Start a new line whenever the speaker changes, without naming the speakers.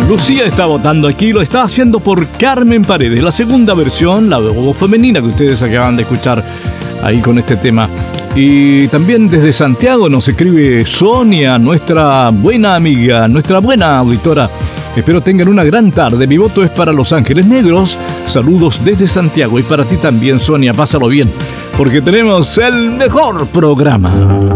Lucía está votando aquí, lo está haciendo por Carmen Paredes, la segunda versión, la voz femenina que ustedes acaban de escuchar ahí con este tema. Y también desde Santiago nos escribe Sonia, nuestra buena amiga, nuestra buena auditora. Espero tengan una gran tarde. Mi voto es para Los Ángeles Negros. Saludos desde Santiago y para ti también, Sonia. Pásalo bien, porque tenemos el mejor programa.